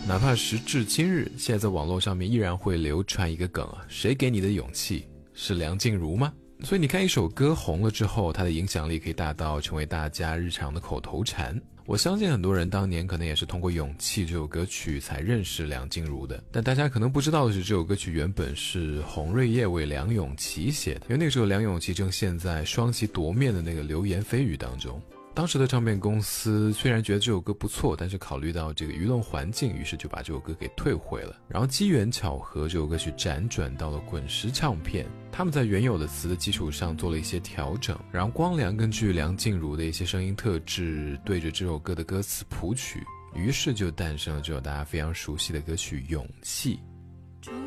哪怕时至今日，现在在网络上面依然会流传一个梗啊，谁给你的勇气？是梁静茹吗？所以你看一首歌红了之后，它的影响力可以大到成为大家日常的口头禅。我相信很多人当年可能也是通过《勇气》这首歌曲才认识梁静茹的，但大家可能不知道的是，这首歌曲原本是洪瑞叶为梁咏琪写的，因为那个时候梁咏琪正陷在双旗夺面的那个流言蜚语当中。当时的唱片公司虽然觉得这首歌不错，但是考虑到这个舆论环境，于是就把这首歌给退回了。然后机缘巧合，这首歌曲辗转到了滚石唱片，他们在原有的词的基础上做了一些调整，然后光良根据梁静茹的一些声音特质对着这首歌的歌词谱曲，于是就诞生了这首大家非常熟悉的歌曲《勇气》。